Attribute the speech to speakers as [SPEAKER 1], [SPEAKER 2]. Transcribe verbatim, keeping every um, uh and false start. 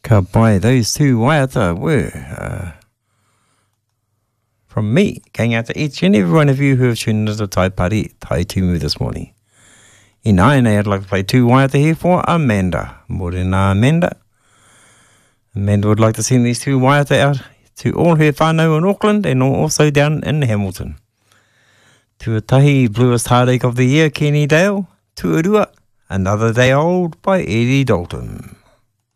[SPEAKER 1] Ka pai, those two waiata were uh, from me, going out to each and every one of you who have tuned into Tai Pari, Tai Tumu this morning. In nine, I'd like to play two waiata here for Amanda. Morena Amanda. Amanda would like to send these two waiata out to all her whānau in Auckland and also down in Hamilton. Tuatahi, Bluest Heartache of the Year, Kenny Dale. Tuarua, Another Day Old by Eddie Dalton.